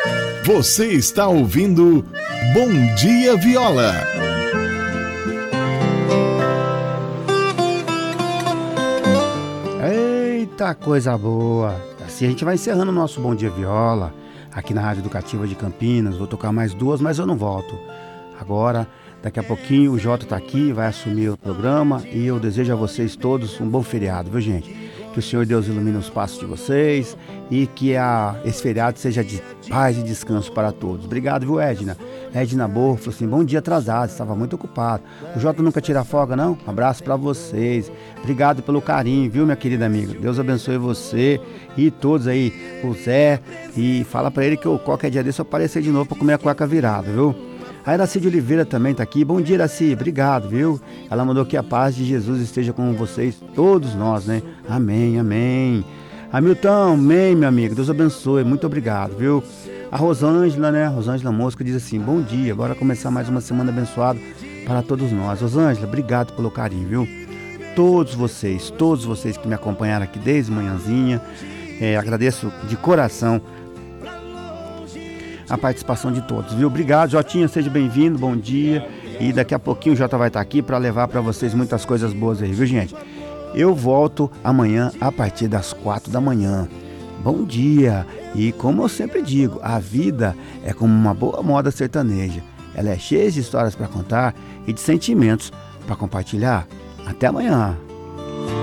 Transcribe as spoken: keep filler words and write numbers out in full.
Você está ouvindo Bom Dia Viola. Eita, coisa boa! Assim a gente vai encerrando o nosso Bom Dia Viola aqui na Rádio Educativa de Campinas. Vou tocar mais duas, mas eu não volto. Agora, daqui a pouquinho, o Jota tá aqui, vai assumir o programa e eu desejo a vocês todos um bom feriado, viu, gente? Que o Senhor Deus ilumine os passos de vocês e que a, esse feriado seja de paz e descanso para todos. Obrigado, viu, Edna? Edna Borro falou assim, bom dia atrasado, estava muito ocupado. O Jota nunca tira folga, não? Um abraço para vocês. Obrigado pelo carinho, viu, minha querida amiga? Deus abençoe você e todos aí, o Zé. E fala para ele que eu, qualquer dia desse eu aparecer de novo para comer a cueca virada, viu? A Iraci de Oliveira também tá aqui. Bom dia, Iraci. Obrigado, viu? Ela mandou que a paz de Jesus esteja com vocês, todos nós, né? Amém, amém. Hamilton, amém, meu amigo. Deus abençoe. Muito obrigado, viu? A Rosângela, né? Rosângela Mosca diz assim, bom dia. Bora começar mais uma semana abençoada para todos nós. Rosângela, obrigado pelo carinho, viu? Todos vocês, todos vocês que me acompanharam aqui desde manhãzinha. É, agradeço de coração a participação de todos, viu? Obrigado, Jotinha, seja bem-vindo, bom dia. E daqui a pouquinho o Jota vai estar aqui para levar para vocês muitas coisas boas aí, viu, gente? Eu volto amanhã a partir das quatro da manhã. Bom dia! E como eu sempre digo, a vida é como uma boa moda sertaneja. Ela é cheia de histórias para contar e de sentimentos para compartilhar. Até amanhã!